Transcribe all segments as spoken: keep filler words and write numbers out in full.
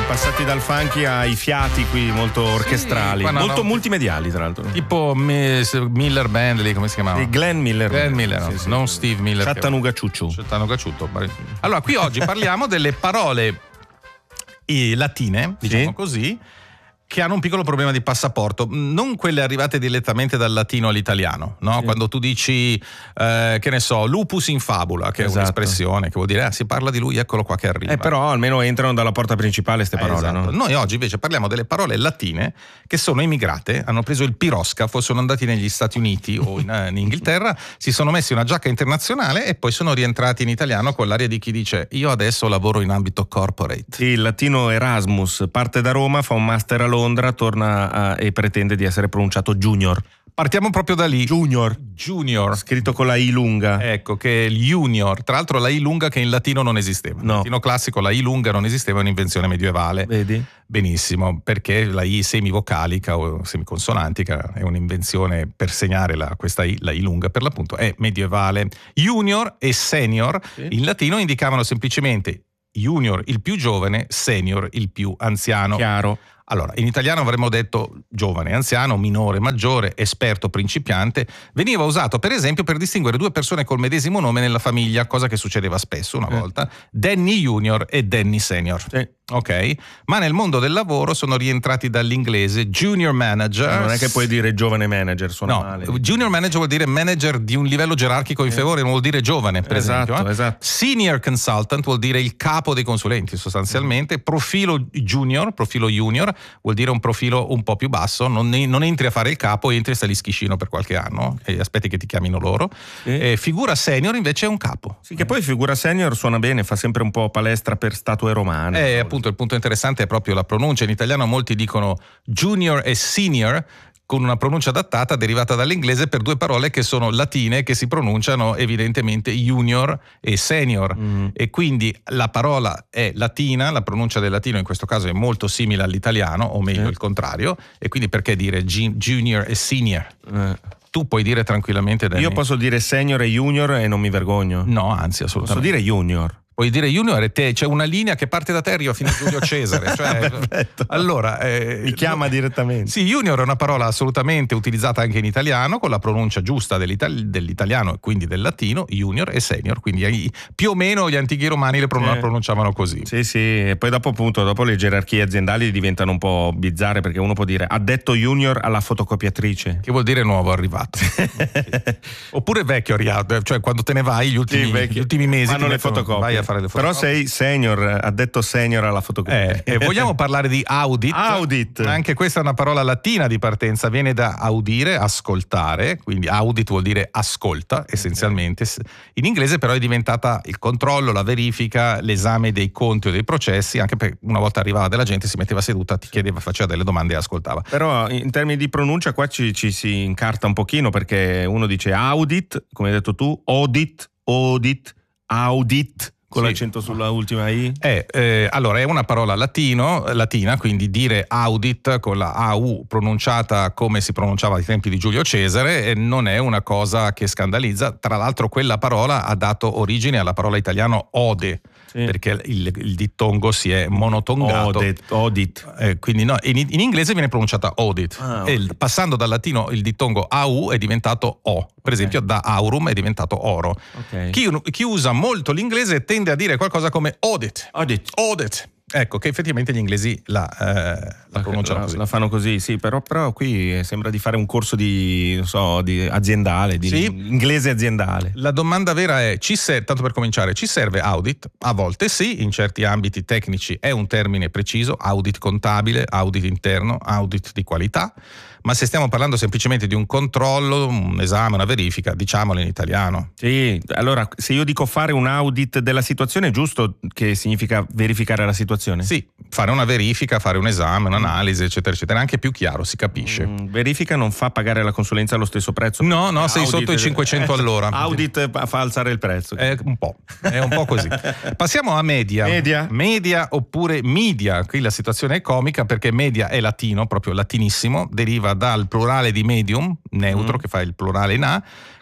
passati dal funky ai fiati qui molto orchestrali, sì, molto no, multimediali tra l'altro. Tipo Miss Miller Band lì, come si chiamava? Di Glenn Miller. Glenn Miller, sì, no, sì, non sì. Steve Miller. Chattanooga Ciucciu. Chattanooga Ciucciu. Allora, qui oggi parliamo delle parole eh, latine, diciamo Sì. così, che hanno un piccolo problema di passaporto, non quelle arrivate direttamente dal latino all'italiano, no? Sì. Quando tu dici, eh, che ne so, lupus in fabula, che Esatto. è un'espressione che vuol dire, ah, si parla di lui, eccolo qua che arriva. Eh, però almeno entrano dalla porta principale ste parole, Eh, esatto. no? Noi oggi invece parliamo delle parole latine che sono emigrate, hanno preso il piroscafo, sono andati negli Stati Uniti o in, in Inghilterra, si sono messi una giacca internazionale e poi sono rientrati in italiano con l'aria di chi dice io adesso lavoro in ambito corporate. Sì, il latino Erasmus parte da Roma, fa un master a Londra, torna a, e pretende di essere pronunciato junior. Partiamo proprio da lì. Junior. Junior. Scritto con la I lunga. Ecco, che è il junior. Tra l'altro la I lunga che in latino non esisteva. No. In latino classico la I lunga non esisteva, è un'invenzione medievale. Vedi? Benissimo, perché la I semivocalica o semiconsonantica è un'invenzione per segnare la, questa I, la I lunga per l'appunto, è medievale. Junior e senior Sì. in latino indicavano semplicemente junior il più giovane, senior il più anziano. Chiaro. Allora, in italiano avremmo detto giovane, anziano, minore, maggiore, esperto, principiante. Veniva usato per esempio per distinguere due persone col medesimo nome nella famiglia, cosa che succedeva spesso una Eh. volta, Danny Junior e Danny Senior. Sì. Ok? Ma nel mondo del lavoro sono rientrati dall'inglese junior manager. Non è che puoi dire giovane manager, suona No, male. junior manager vuol dire manager di un livello gerarchico inferiore, non vuol dire giovane, per Esatto, esempio. eh. esatto. Senior consultant vuol dire il capo dei consulenti, sostanzialmente. Profilo junior, profilo junior, vuol dire un profilo un po' più basso. Non, non entri a fare il capo, entri e stai lì schiscino per qualche anno e aspetti che ti chiamino loro. Sì. E figura senior invece è un capo. Sì, che poi figura senior suona bene, fa sempre un po' palestra per statue romane. Eh, appunto, il punto interessante è proprio la pronuncia. In italiano molti dicono junior e senior con una pronuncia adattata derivata dall'inglese per due parole che sono latine, che si pronunciano evidentemente junior e senior. Mm. E quindi la parola è latina, la pronuncia del latino in questo caso è molto simile all'italiano, o meglio Sì. il contrario, e quindi perché dire gi- junior e senior? Eh. Tu puoi dire tranquillamente Danny. Io posso dire senior e junior e non mi vergogno. No, anzi, Posso assolutamente. dire junior. Puoi dire junior e te, c'è una linea che parte da te e arriva fino a Giulio Cesare. Cioè, Perfetto. allora, eh, Mi chiama direttamente. Sì, junior è una parola assolutamente utilizzata anche in italiano, con la pronuncia giusta dell'itali- dell'italiano e quindi del latino, junior e senior, quindi eh, più o meno gli antichi romani le pron- Sì. pronunciavano così. Sì, sì, e poi dopo appunto, dopo le gerarchie aziendali diventano un po' bizzarre perché uno può dire addetto junior alla fotocopiatrice. Che vuol dire nuovo arrivato. Oppure vecchio arrivato, cioè quando te ne vai gli ultimi, Sì, vecchio. gli ultimi mesi Fanno ti le mettono- fotocopie. vai a fare le Però fotocopie. sei senior, addetto senior alla fotocopia. Eh, e vogliamo parlare di audit? Audit. Anche questa è una parola latina di partenza, viene da audire, ascoltare, quindi audit vuol dire ascolta essenzialmente. In inglese però è diventata il controllo, la verifica, l'esame dei conti o dei processi, anche perché una volta arrivava della gente, si metteva seduta, ti chiedeva, faceva delle domande e ascoltava. Però in termini di pronuncia qua ci, ci si incarta un pochino perché uno dice audit, come hai detto tu, audit, audit, audit, con Sì. l'accento sulla ultima I. È, eh, allora è una parola latino, latina, quindi dire audit con la A U pronunciata come si pronunciava ai tempi di Giulio Cesare eh, non è una cosa che scandalizza. Tra l'altro quella parola ha dato origine alla parola italiano ode, Sì. perché il, il dittongo si è monotongato. Audit, audit. Eh, quindi no, in, in inglese viene pronunciata audit. Ah, E il- passando dal latino il dittongo A U è diventato O. Per esempio da aurum è diventato oro. Ok. Chi, chi usa molto l'inglese tende a dire qualcosa come audit. Audit. Audit. Ecco, che effettivamente gli inglesi la, eh, la pronunciano la, così. la fanno così, sì, però, però qui sembra di fare un corso di, non so, di aziendale, di Sì. inglese aziendale. La domanda vera è, ci ser- tanto per cominciare, ci serve audit? A volte sì, in certi ambiti tecnici è un termine preciso, audit contabile, audit interno, audit di qualità, ma se stiamo parlando semplicemente di un controllo, un esame, una verifica, diciamolo in italiano. Sì, allora se io dico fare un audit della situazione è giusto che significa verificare la situazione? Sì, fare una verifica, fare un esame, un'analisi, eccetera, eccetera, è anche più chiaro, si capisce. Mm, verifica non fa pagare la consulenza allo stesso prezzo? No, no, sei Audit- sotto i cinquecento eh, all'ora. Audit fa alzare il prezzo. È un po', è un po' così. Passiamo a media. Media. Media oppure media. Qui la situazione è comica perché media è latino, proprio latinissimo, deriva dal plurale di medium, neutro, Mm. che fa il plurale in A,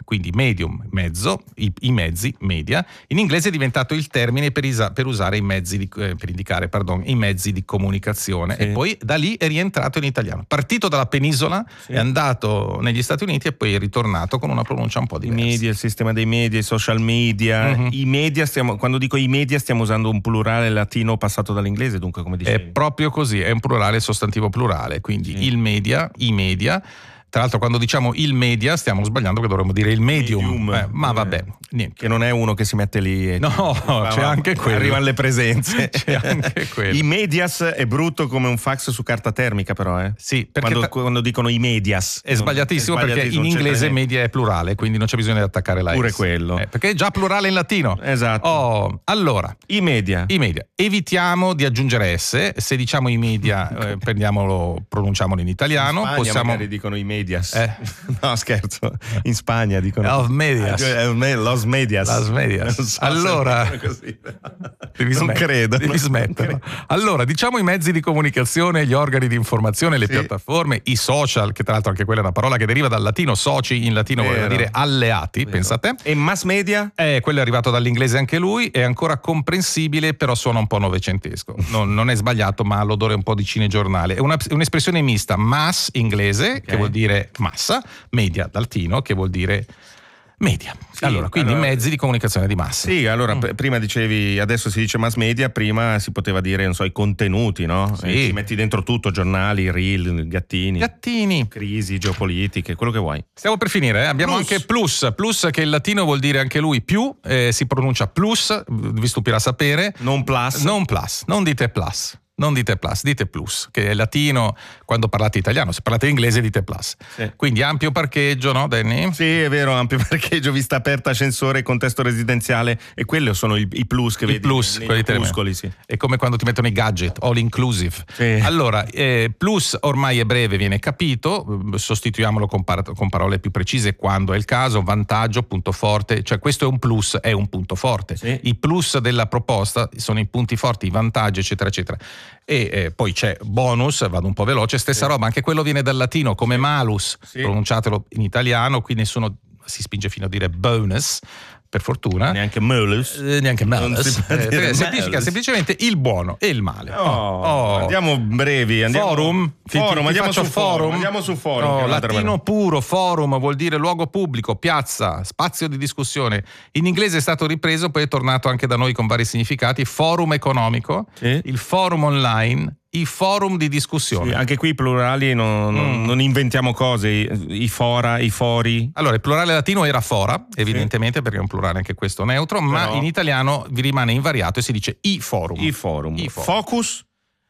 quindi medium, mezzo, i, i mezzi, media. In inglese è diventato il termine per, isa, per usare i mezzi di, eh, per indicare, pardon, i mezzi di comunicazione, sì. E poi da lì è rientrato in italiano. Partito dalla penisola, sì. È andato negli Stati Uniti e poi è ritornato con una pronuncia un po' diversa. I media, il sistema dei media, i social media, mm-hmm. I media stiamo, quando dico i media stiamo usando un plurale latino passato dall'inglese, dunque come dicevi. È proprio così, è un plurale sostantivo plurale, quindi sì. Il media, i media. Tra l'altro quando diciamo il media stiamo sbagliando, che dovremmo dire il medium, medium eh, ma vabbè, niente. Che non è uno che si mette lì e no, va, c'è va, anche quello. Arrivano le presenze. C'è anche quello. I medias è brutto come un fax su carta termica però, eh? Sì, perché quando, ta- quando dicono i medias. È sbagliatissimo, è sbagliatissimo perché in inglese media è plurale, quindi non c'è bisogno di attaccare la Pure S. quello. Eh, perché è già plurale in latino. Esatto. Oh, allora, i media. I media. Evitiamo di aggiungere S, se diciamo i media eh, prendiamolo, pronunciamolo in italiano. In Spagna possiamo magari dicono i medias. Eh. No, scherzo. In Spagna dicono Los medias. Los medias. Los medias. So allora, così. Devi non smet- credo. Devi smetterlo. Allora, diciamo i mezzi di comunicazione, gli organi di informazione, le sì. Piattaforme, i social, che tra l'altro anche quella è una parola che deriva dal latino, soci in latino Vero. vuol dire alleati, Vero. Pensate. E mass media? Eh, quello è arrivato dall'inglese anche lui, è ancora comprensibile, però suona un po' novecentesco. Non, non è sbagliato, ma ha l'odore un po' di cinegiornale. È una, un'espressione mista, mass inglese, okay. Che vuol dire massa, media latino che vuol dire media. Sì, allora, quindi allora, mezzi di comunicazione di massa. Sì, allora mm. p- prima dicevi, adesso si dice mass media, prima si poteva dire, non so, i contenuti, no? Sì. E ci metti dentro tutto, giornali, reel, gattini. Gattini. Crisi geopolitiche, quello che vuoi. Stiamo per finire, eh? Abbiamo plus. anche plus, plus che in latino vuol dire anche lui più, eh, si pronuncia plus, vi stupirà sapere. Non plus. Non plus, non dite plus. Non dite plus, dite plus, che è latino quando parlate italiano, se parlate inglese dite plus. Sì. Quindi ampio parcheggio, no Danny? Sì, è vero, ampio parcheggio, vista aperta, ascensore, contesto residenziale, e quelli sono i, i plus che I vedi plus, nei quelli muscoli, sì. È come quando ti mettono i gadget, all inclusive. Sì. Allora, eh, plus ormai è breve, viene capito, sostituiamolo con, par- con parole più precise quando è il caso, vantaggio, punto forte, cioè questo è un plus, è un punto forte. Sì. I plus della proposta sono i punti forti, i vantaggi, eccetera, eccetera. E eh, poi c'è bonus, vado un po' veloce, stessa sì. roba, anche quello viene dal latino come sì. malus, sì. pronunciatelo in italiano, qui nessuno si spinge fino a dire bonus, per fortuna. Neanche malus. Eh, neanche malus. Eh, significa semplicemente il buono e il male. Oh, oh. Andiamo brevi. Andiamo. Forum. Ti, forum, ti, andiamo, ti su forum. forum. Andiamo su forum. Oh, latino puro, forum vuol dire luogo pubblico, piazza, spazio di discussione. In inglese è stato ripreso, poi è tornato anche da noi con vari significati. Forum economico, sì. Il forum online, i forum di discussione. Sì, anche qui i plurali non, mm. non inventiamo cose, i, i fora, i fori. Allora, il plurale latino era fora, evidentemente, sì. perché è un plurale anche questo neutro, però ma in italiano vi rimane invariato e si dice i forum. I forum. I forum. Focus?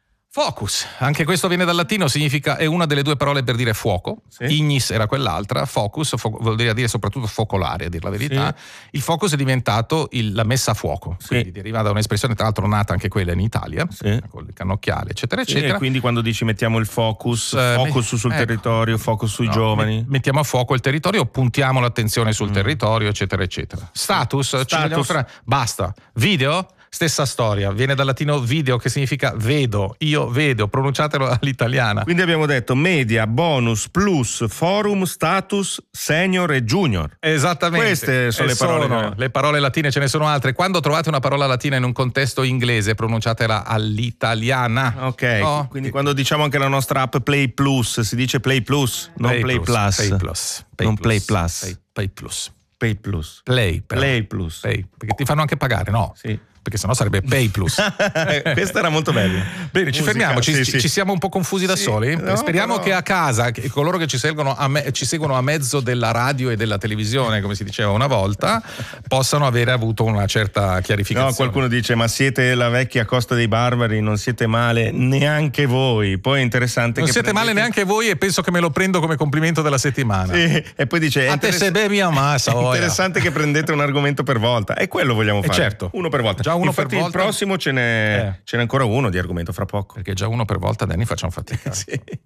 Focus, anche questo viene dal latino, significa, è una delle due parole per dire fuoco, sì. Ignis era quell'altra, focus fo- vuol dire, dire soprattutto focolare, a dire la verità. Sì. Il focus è diventato il, la messa a fuoco, sì. Quindi deriva da un'espressione tra l'altro nata anche quella in Italia, sì. Con il cannocchiale eccetera sì, eccetera. E quindi quando dici mettiamo il focus, uh, focus me- sul ecco. territorio, focus sui no, giovani. Mettiamo a fuoco il territorio, puntiamo l'attenzione sul mm. territorio eccetera eccetera. Status, Status. Ci vogliamo fra- basta, video? Stessa storia, viene dal latino video che significa vedo, io vedo, pronunciatelo all'italiana. Quindi abbiamo detto media, bonus, plus, forum, status, senior e junior. Esattamente. Queste sono e le parole. Sono le parole latine, ce ne sono altre. Quando trovate una parola latina in un contesto inglese, pronunciatela all'italiana. Ok, oh. Quindi quando diciamo anche la nostra app Play Plus, si dice Play Plus, non Play, Play Plus. Play Plus. Non Plus. Play Plus. Play, Play Plus. Play Plus. Play, però. Play Plus. Play, perché ti fanno anche pagare, no? Sì. Perché sennò sarebbe Pay Plus. Questa era molto bella. Bene, Musica, ci fermiamo, ci, sì, ci, sì. ci siamo un po' confusi da sì, soli. no, Speriamo però... che a casa, che coloro che ci seguono, a me, ci seguono a mezzo della radio e della televisione, come si diceva una volta, possano avere avuto una certa chiarificazione. No, qualcuno dice, ma siete la vecchia Costa dei Barbari, non siete male neanche voi. Poi è interessante non che siete prendete... male neanche voi e penso che me lo prendo come complimento della settimana. Sì, e poi dice, a interess... te se bevi a massa. È interessante che prendete un argomento per volta. E quello vogliamo fare. E certo. Uno per volta. Già uno Infatti per volta. Il prossimo ce n'è, eh. ce n'è ancora uno di argomento fra poco. Perché già uno per volta, Danny, facciamo fatica. Sì.